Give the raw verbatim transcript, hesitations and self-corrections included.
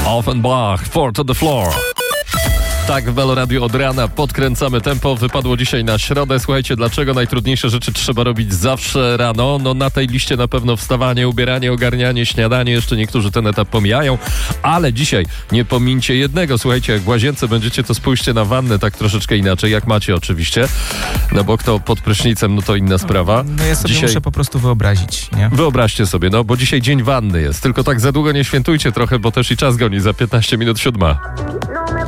Offenbach, Four to the Floor. Tak, w Melo Radio od rana podkręcamy tempo. Wypadło dzisiaj na środę. Słuchajcie, dlaczego najtrudniejsze rzeczy trzeba robić zawsze rano? No na tej liście na pewno wstawanie, ubieranie, ogarnianie, śniadanie. Jeszcze niektórzy ten etap pomijają. Ale dzisiaj nie pomincie jednego. Słuchajcie, jak w łazience będziecie, to spójrzcie na wannę tak troszeczkę inaczej, jak macie oczywiście. No bo kto pod prysznicem, no to inna sprawa. No ja sobie dzisiaj... muszę po prostu wyobrazić, nie? Wyobraźcie sobie, no bo dzisiaj dzień wanny jest. Tylko tak za długo nie świętujcie trochę, bo też i czas goni za piętnaście minut siódma.